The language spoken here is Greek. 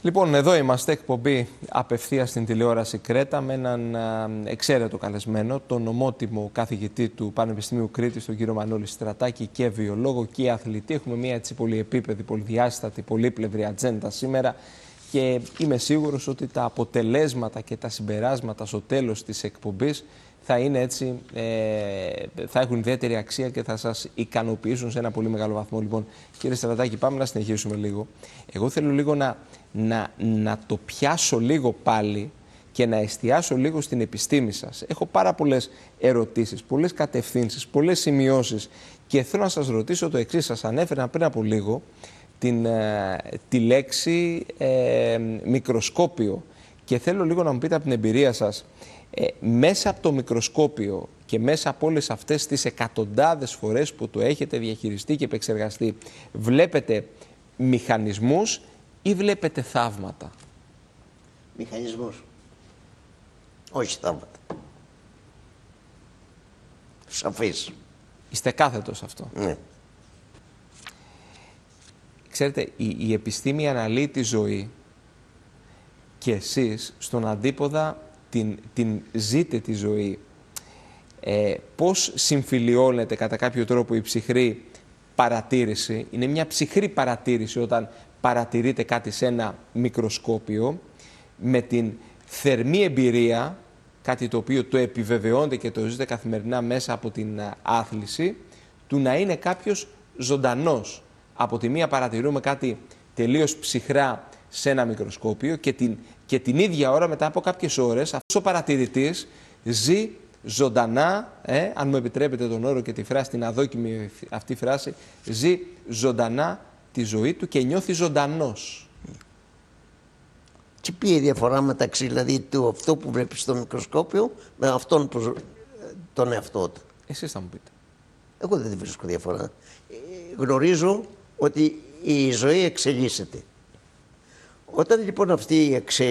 Λοιπόν, εδώ είμαστε, εκπομπή απευθείας στην τηλεόραση Κρέτα με έναν εξαίρετο καλεσμένο, τον ομότιμο καθηγητή του Πανεπιστημίου Κρήτης, τον κύριο Μανώλη Στρατάκη, και βιολόγο και αθλητή. Έχουμε μια έτσι πολυεπίπεδη, πολυδιάστατη, πολύπλευρη ατζέντα σήμερα και είμαι σίγουρος ότι τα αποτελέσματα και τα συμπεράσματα στο τέλος της εκπομπής θα είναι έτσι, θα έχουν ιδιαίτερη αξία και θα σας ικανοποιήσουν σε ένα πολύ μεγάλο βαθμό. Λοιπόν, κύριε Στρατάκη, πάμε να συνεχίσουμε λίγο. Εγώ θέλω λίγο να το πιάσω λίγο πάλι και να εστιάσω λίγο στην επιστήμη σας. Έχω πάρα πολλές ερωτήσεις, πολλές κατευθύνσεις, πολλές σημειώσεις και θέλω να σας ρωτήσω το εξής. Σας ανέφερα πριν από λίγο τη λέξη μικροσκόπιο και θέλω λίγο να μου πείτε από την εμπειρία σας, μέσα από το μικροσκόπιο και μέσα από όλες αυτές τις εκατοντάδες φορές που το έχετε διαχειριστεί και επεξεργαστεί, βλέπετε μηχανισμούς ή βλέπετε θαύματα? Μηχανισμούς. Όχι θαύματα. Σαφής. Είστε κάθετος αυτό? Ναι. Ξέρετε, η επιστήμη αναλύει τη ζωή και εσείς στον αντίποδα την ζείτε τη ζωή. Πώς συμφιλιώνεται κατά κάποιο τρόπο η ψυχρή παρατήρηση? Είναι μια ψυχρή παρατήρηση όταν παρατηρείτε κάτι σε ένα μικροσκόπιο, με την θερμή εμπειρία, κάτι το οποίο το επιβεβαιώνετε και το ζείτε καθημερινά μέσα από την άθληση, του να είναι κάποιος ζωντανός. Από τη μία παρατηρούμε κάτι τελείως ψυχρά σε ένα μικροσκόπιο και την ίδια ώρα, μετά από κάποιες ώρες, αυτός ο παρατηρητής ζει ζωντανά, αν μου επιτρέπετε τον όρο και τη φράση, την αδόκιμη αυτή φράση, ζει ζωντανά τη ζωή του και νιώθει ζωντανός. Και ποια είναι η διαφορά μεταξύ δηλαδή του αυτό που βλέπεις στο μικροσκόπιο με αυτόν που τον εαυτό του? Εσείς θα μου πείτε. Εγώ δεν βρίσκω διαφορά. Γνωρίζω ότι η ζωή εξελίσσεται. Όταν λοιπόν αυτή η εξέλιξη